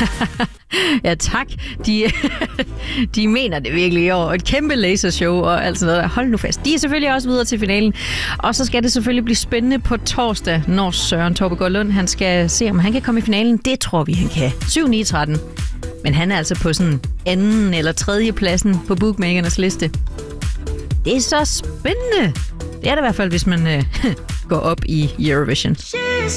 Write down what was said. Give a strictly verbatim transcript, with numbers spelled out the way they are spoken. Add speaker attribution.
Speaker 1: Ja, tak. De, de mener det virkelig i år. Et kæmpe lasershow og alt sådan noget. Hold nu fast. De er selvfølgelig også videre til finalen. Og så skal det selvfølgelig blive spændende på torsdag, når Søren Torpegaard Lund han skal se, om han kan komme i finalen. Det tror vi, han kan. syv ni tretten. Men han er altså på sådan anden eller tredje pladsen på bookmakernes liste. Det er så spændende. Det er det i hvert fald, hvis man øh, går op i Eurovision.